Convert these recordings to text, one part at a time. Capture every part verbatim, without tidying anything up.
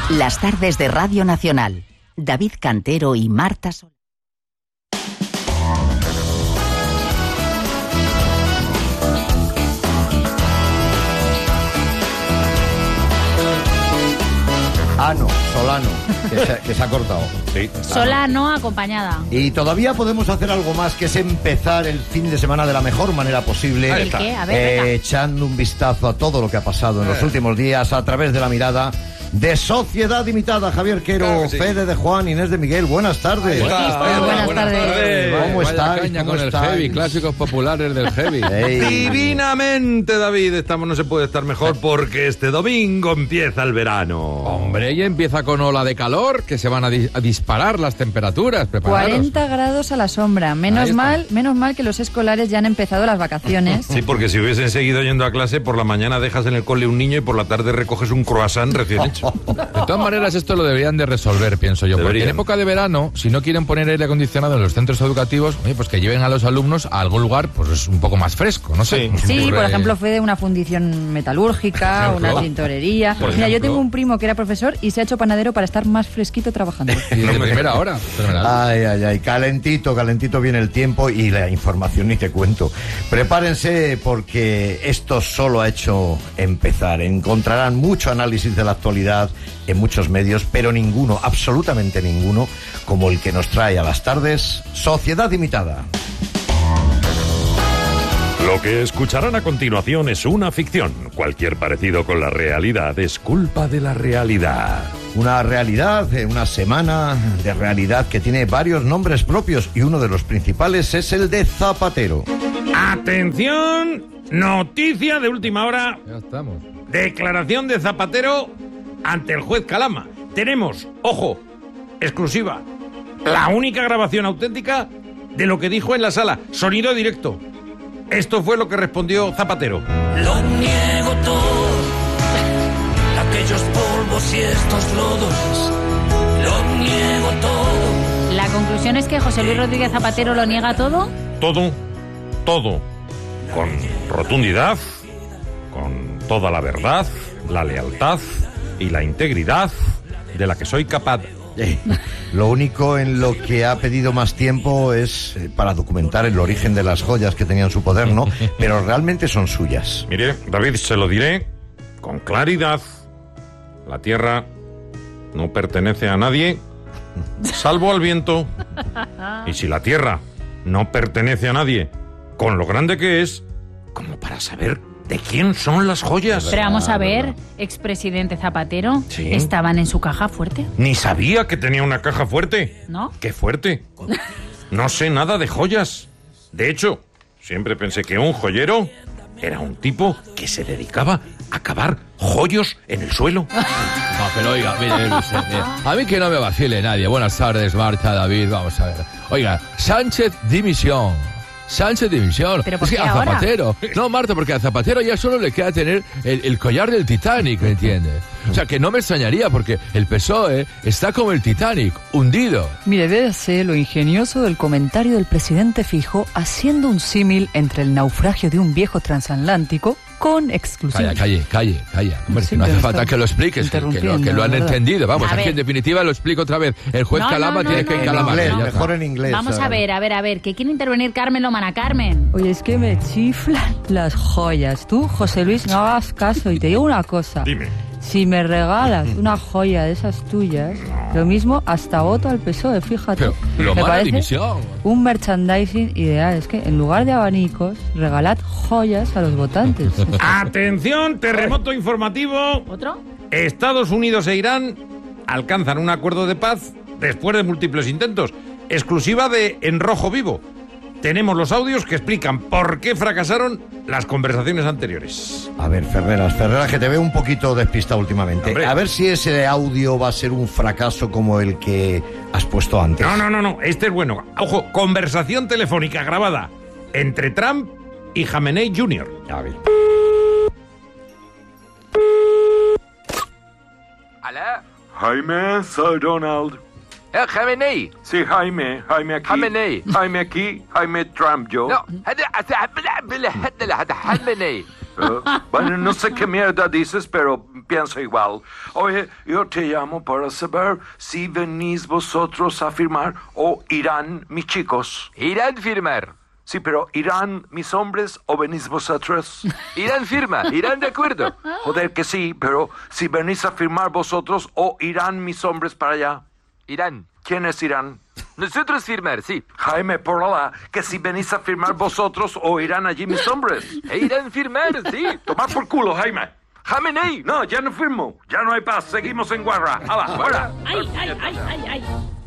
Las tardes de Radio Nacional. David Cantero y Marta Sol. Ah, no, Solano, que se, que se ha cortado. Sí. Solano acompañada. Y todavía podemos hacer algo más, que es empezar el fin de semana de la mejor manera posible. ¿El qué? A ver, eh, venga. echando un vistazo a todo lo que ha pasado en los últimos días a través de la mirada de Sociedad Limitada. Javier Quero, Claro que sí. Fede de Juan, Inés de Miguel, buenas tardes. Buenas tardes. Buenas, Buenas tardes. ¿Cómo Vaya estáis? caña ¿Cómo con el estáis? heavy, clásicos populares del heavy. Ey. Divinamente, David, estamos, no se puede estar mejor porque este domingo empieza el verano. Hombre, y empieza con ola de calor, que se van a, di- a disparar las temperaturas. Preparados. cuarenta grados a la sombra. Ahí Menos está. mal, menos mal que los escolares ya han empezado las vacaciones. Sí, porque si hubiesen seguido yendo a clase, por la mañana dejas en el cole un niño y por la tarde recoges un croissant recién hecho. De todas maneras, esto lo deberían de resolver, pienso yo. Porque Deberían. en época de verano, si no quieren poner aire acondicionado en los centros educativos, oye, pues que lleven a los alumnos a algún lugar pues un poco más fresco, no sé. Sí. Sí, Ocurre- por ejemplo, fue de una fundición metalúrgica, Por ejemplo. una tintorería. Por Mira, yo ejemplo. tengo un primo que era profesor y se ha hecho panadero para estar más fresquito trabajando. Y de primera hora. fenomenal. Ay, ay, ay, calentito, calentito viene el tiempo y la información ni te cuento. Prepárense porque esto solo ha hecho empezar. Encontrarán mucho análisis de la actualidad en muchos medios, pero ninguno, absolutamente ninguno, como el que nos trae a las tardes Sociedad Limitada. Lo que escucharán a continuación es una ficción. Cualquier parecido con la realidad es culpa de la realidad. Una realidad, eh, una semana de realidad que tiene varios nombres propios y uno de los principales es el de Zapatero. Atención, noticia de última hora, Ya estamos. declaración de Zapatero ante el juez Calama. Tenemos, ojo, exclusiva, la única grabación auténtica de lo que dijo en la sala, sonido directo. Esto fue lo que respondió Zapatero. Lo niego todo, aquellos polvos y estos lodos, lo niego todo. La conclusión es que José Luis Rodríguez Zapatero lo niega todo. Todo, todo, con rotundidad, con toda la verdad, la lealtad y la integridad de la que soy capaz. Eh, lo único en lo que ha pedido más tiempo es eh, para documentar el origen de las joyas que tenía en su poder, ¿no? Pero realmente son suyas. Mire, David, se lo diré con claridad. La tierra no pertenece a nadie, salvo al viento. Y si la tierra no pertenece a nadie, con lo grande que es, como para saber de quién son las joyas. Pero vamos a ver, expresidente Zapatero, Sí. ¿estaban en su caja fuerte? Ni sabía que tenía una caja fuerte. ¿No? ¡Qué fuerte! No sé nada de joyas. De hecho, siempre pensé que un joyero era un tipo que se dedicaba a cavar joyos en el suelo. No, pero oiga, mire, mire, mire, a mí que no me vacile nadie. Buenas tardes, Marta, David, vamos a ver. Oiga, Sánchez dimisión. Sánchez dimisión. ¿Pero por es que qué a ahora? Zapatero. No, Marta, porque a Zapatero ya solo le queda tener el, el collar del Titanic, ¿me entiendes? O sea, que no me extrañaría porque el P S O E está como el Titanic, hundido. Mire, véase lo ingenioso del comentario del presidente Fijo haciendo un símil entre el naufragio de un viejo transatlántico con exclusión. Calla, calle, calle, calla. Hombre, Sí, que no hace pero falta está que lo expliques, que, que lo, que lo han interrumpiendo, entendido. Vamos, A aquí ver. en definitiva lo explico otra vez. El juez No, Calama no, no, tiene no, que no. En encalamar. inglés, ya mejor está. en inglés. Vamos a ¿sabes? ver, a ver, a ver, que quiere intervenir Carmen Lomana. Carmen. Oye, es que me chiflan las joyas. Tú, José Luis, no hagas caso y te digo una cosa. Dime. Si me regalas una joya de esas tuyas, lo mismo hasta voto al P S O E, fíjate. Pero, lo Me mala parece dimisión. un merchandising ideal. Es que en lugar de abanicos, regalad joyas a los votantes. Atención, terremoto informativo. ¿Otro? Estados Unidos e Irán alcanzan un acuerdo de paz después de múltiples intentos. Exclusiva de En Rojo Vivo. Tenemos los audios que explican por qué fracasaron las conversaciones anteriores. A ver, Ferreras, Ferreras, que te veo un poquito despistado últimamente. Hombre. A ver si ese audio va a ser un fracaso como el que has puesto antes. No, no, no, no. Este es bueno. Ojo, conversación telefónica grabada entre Trump y Jamenei junior A ver. Jaime, soy Donald. Eh, Jaime. Sí, Jaime, Jaime aquí. Jaime. Jaime aquí, Jaime Trump, yo. No. Jaime. Uh, bueno, no sé qué mierda dices, pero pienso igual. Oye, yo te llamo para saber si venís vosotros a firmar o irán mis chicos. Irán firmar. Sí, pero ¿irán mis hombres o venís vosotros? Irán firma, irán de acuerdo. Joder que sí, pero si venís a firmar vosotros o irán mis hombres para allá. Irán. ¿Quiénes irán? Nosotros firmar, sí. Jaime, por Allah, que si venís a firmar vosotros o irán allí mis hombres. E irán firmar, sí. Tomad por culo, Jaime. Jaime. No, ya no firmo. Ya no hay paz. Seguimos en guerra. ¡Hala, fuera! ¡Ay, ay, ay, ay, ay!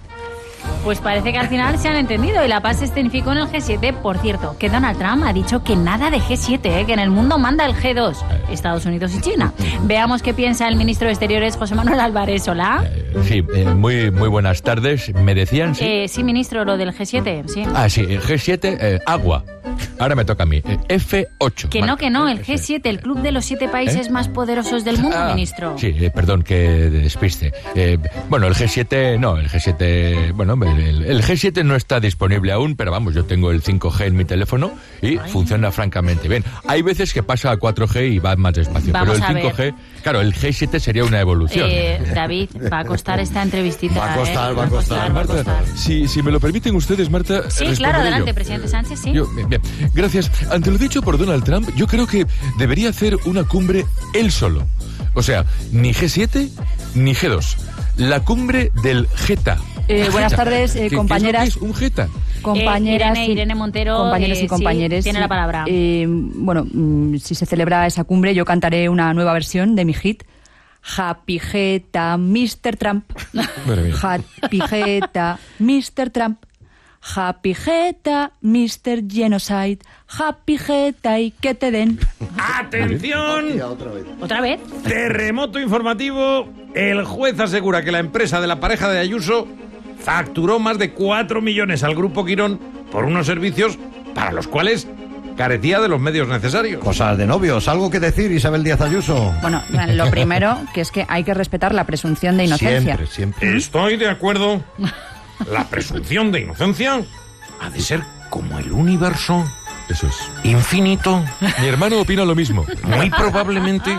Pues parece que al final se han entendido y la paz se escenificó en el G siete. Por cierto, que Donald Trump ha dicho que nada de G siete, ¿eh? Que en el mundo manda el G dos, Estados Unidos y China. Veamos qué piensa el ministro de Exteriores, José Manuel Álvarez. Hola. Eh, sí, eh, muy, muy buenas tardes. ¿Me decían? Sí, Eh, sí, ministro, lo del G siete, sí. ah, sí, el G siete, eh, agua. Ahora me toca a mí. Eh, F ocho. Que no, Marca. que no, el G siete, el club de los siete países ¿Eh? más poderosos del mundo, Ah, ministro. Sí, eh, perdón que despiste. Eh, bueno, el G siete, no, el G siete, bueno, el, el G siete no está disponible aún, pero vamos, yo tengo el cinco G en mi teléfono y Ay. funciona francamente bien. Hay veces que pasa a cuatro G y va más despacio, Vamos pero el a cinco G, claro, el G siete sería una evolución. Eh, David, va a costar esta entrevistita. Va a costar, ¿eh? va a costar, va a Marta, costar. si, si me lo permiten ustedes, Marta, Sí, responderé claro, adelante, yo. presidente Sánchez, sí. Yo, bien, bien. Gracias. Ante lo dicho por Donald Trump, yo creo que debería hacer una cumbre él solo. O sea, ni G siete ni G dos. La cumbre del Jeta. Eh, buenas Jeta. tardes, eh, ¿Qué- qué es lo compañeras. que es un Jeta? Compañeras, Eh, Irene- y- Irene Montero, compañeros eh, y sí, compañeros. tiene la palabra. Eh, bueno, mm, si se celebra esa cumbre, yo cantaré una nueva versión de mi hit. Happy Jeta, mister Trump. Madre mía. Happy Jeta, mister Trump. Happy Jeta, mister Genocide. Happy Jeta y que te den. ¡Atención! ¿Otra vez? Terremoto informativo. El juez asegura que la empresa de la pareja de Ayuso facturó más de cuatro millones al Grupo Quirón por unos servicios para los cuales carecía de los medios necesarios. Cosas de novios. ¿Algo que decir, Isabel Díaz Ayuso? Bueno, lo primero, que es que hay que respetar la presunción de inocencia. Siempre, siempre. Estoy de acuerdo. La presunción de inocencia ha de ser como el universo Eso es. infinito. Mi hermano opina lo mismo. Muy probablemente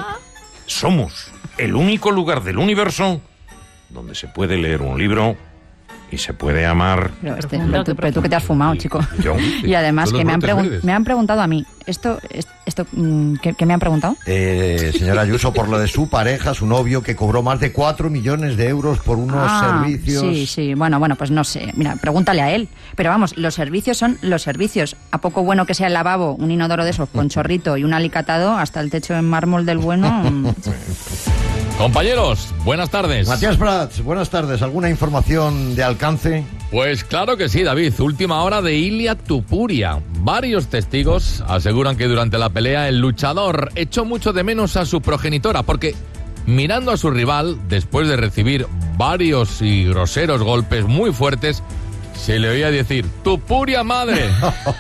somos el único lugar del universo donde se puede leer un libro y se puede amar. Pero, este, Profundo, pero tú, qué pero tú que te has fumado, chico. Yo. Y además Son los que me han, brotes pregun- verdes. me han preguntado a mí. Esto, es- esto mm, ¿qué, qué me han preguntado? Eh, señora Ayuso, por lo de su pareja, su novio, que cobró más de cuatro millones de euros por unos Ah, servicios. Sí, sí, bueno, bueno, pues no sé. Mira, pregúntale a él. Pero vamos, los servicios son los servicios. A poco bueno que sea el lavabo, un inodoro de esos con chorrito y un alicatado, hasta el techo en mármol del bueno. mm. Compañeros, buenas tardes. Matías Prats, buenas tardes. ¿Alguna información de alcance? Pues claro que sí, David. Última hora de Ilia Tupuria. Varios testigos aseguran que durante la pelea el luchador echó mucho de menos a su progenitora porque mirando a su rival, después de recibir varios y groseros golpes muy fuertes, se le oía decir ¡Tupuria madre!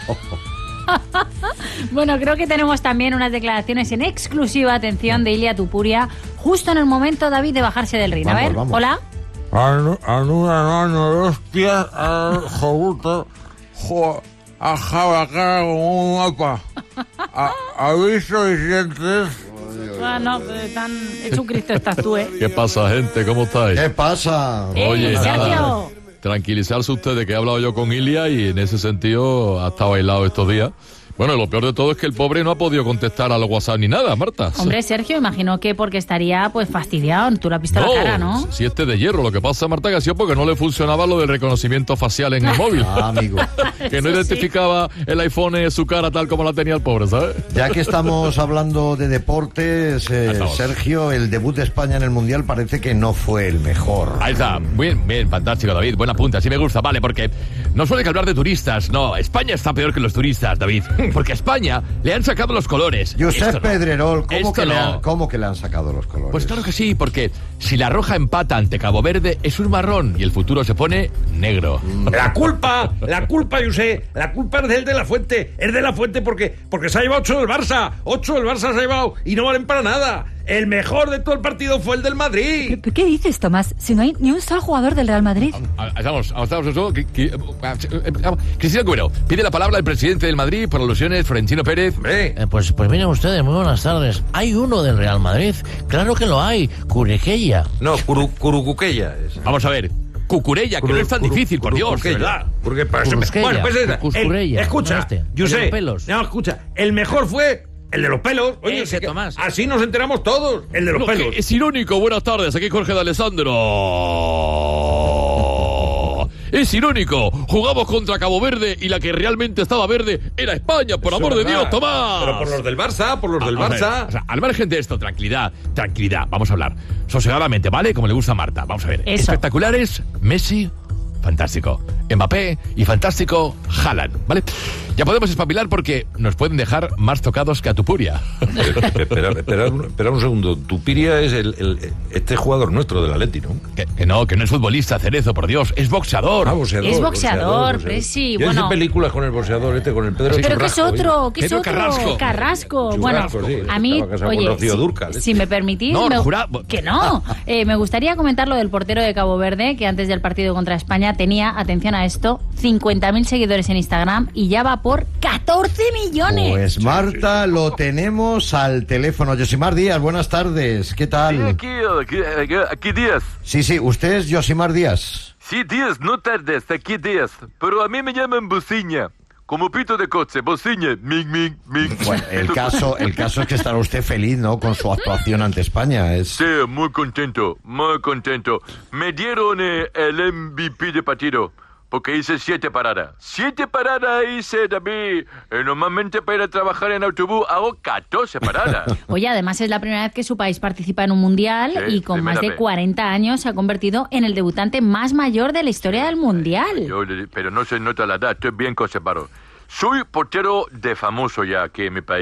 Bueno, creo que tenemos también unas declaraciones en exclusiva, atención, de Ilia Tupuria, justo en el momento, David, de bajarse del ring. A Vamos, ver, vamos. hola. Anula, no, hostia, joder, jo, ajá, la cara como un apa. Aviso y sientes. Ah, no, eh, tan hecho un Cristo estás tú, ¿eh? ¿Qué pasa, gente? ¿Cómo estáis? ¿Qué pasa? Eh, Oye, Sergio. nada, tranquilizarse ustedes que he hablado yo con Ilia y en ese sentido ha estado aislado estos días. Bueno, lo peor de todo es que el pobre no ha podido contestar a los WhatsApp ni nada, Marta. Hombre, Sergio, imagino que porque estaría pues fastidiado. Tú le has visto la cara, ¿no? Si este de hierro, lo que pasa, Marta, que ha sido porque no le funcionaba lo del reconocimiento facial en el móvil. Ah, amigo. Que no Eso sí. identificaba el iPhone en su cara tal como la tenía el pobre, ¿sabes? Ya que estamos hablando de deportes, eh, Estamos. Sergio, el debut de España en el Mundial parece que no fue el mejor. Ahí está. Bien, bien, fantástico, David. Buena punta, sí me gusta, vale, porque no suele que hablar de turistas. No, España está peor que los turistas, David. Porque a España le han sacado los colores. Josep Esto no. Pedrerol, ¿cómo Esto que, le no. han, ¿cómo que le han sacado los colores? Pues claro que sí, porque si la roja empata ante Cabo Verde es un marrón y el futuro se pone negro. La culpa, la culpa, yo sé, la culpa es del de la Fuente, es de la Fuente porque, porque se ha llevado ocho del Barça, ocho del Barça se ha llevado y no valen para nada. el mejor de todo el partido fue el del Madrid. ¿Pero qué dices, Tomás? Si no hay ni un solo jugador del Real Madrid. Vamos, vamos, vamos. Cristina Cuero, pide la palabra al presidente del Madrid por alusiones, Florentino Pérez. Eh, pues, pues miren ustedes, muy buenas tardes. ¿Hay uno del Real Madrid? Claro que lo hay, Curequeya. No, curu, Curucuqueya. Es. Vamos a ver. Cucurella, que no es tan difícil, por Dios, ¿verdad? Porque para eso me... Bueno, pues el, escucha, este, José, pelos. No, escucha, el mejor fue el de los pelos. Oye, Ese, que, Tomás. Así nos enteramos todos, el de los No, pelos. Es irónico, buenas tardes, aquí Jorge de Alessandro. Es irónico, jugamos contra Cabo Verde y la que realmente estaba verde era España, por Eso amor es de verdad. Dios, Tomás. Pero por los del Barça, por los del A- a ver, Barça. o sea, al margen de esto, tranquilidad, tranquilidad, vamos a hablar sosegadamente, ¿vale? Como le gusta a Marta, vamos a ver. Eso. Espectaculares, Messi, fantástico. Mbappé y fantástico Haaland, ¿vale? Ya podemos espabilar porque nos pueden dejar más tocados que a Tupuria. Espera, espera, espera un segundo. Tupiria es el, el- este jugador nuestro del Atleti, ¿no? Que, que no, que no es futbolista, Cerezo, por Dios, es boxeador. Ah, boxeador. Es boxeador, Presi, Yo bueno. hice películas con el boxeador este, con el Pedro Pero ¿qué es Churrasco, otro? ¿Qué es Pedro otro? Carrasco. Carrasco. Churrasco, Bueno, sí, a mí, estaba casado con oye, Rocío si, Dúrcal, ¿eh? si me permitís, No, me- jura- que no. Eh, me gustaría comentar lo del portero de Cabo Verde, que antes del partido contra España tenía, atención a esto, cincuenta mil seguidores en Instagram y ya va por catorce millones. Pues Marta, lo tenemos al teléfono. Yosimar Díaz, buenas tardes. ¿Qué tal? Aquí, aquí, aquí, aquí Díaz. Sí, sí, usted es Yosimar Díaz. Sí, Díaz, no tardes, aquí Díaz. Pero a mí me llaman Bociña. Como pito de coche, Bociña. Ming, ming, ming. Bueno, el caso, el caso es que estará usted feliz, ¿no? Con su actuación ante España. Es... Sí, muy contento, muy contento. Me dieron eh, el M V P de partido. Porque hice siete paradas. Siete paradas hice, David. Eh, normalmente para ir a trabajar en autobús hago catorce paradas. Oye, además es la primera vez que su país participa en un mundial Sí, y con primera más de vez. cuarenta años se ha convertido en el debutante más mayor de la historia del mundial. Yo le- pero no se nota la edad, estoy bien conservado. Soy portero de famoso ya aquí en mi país.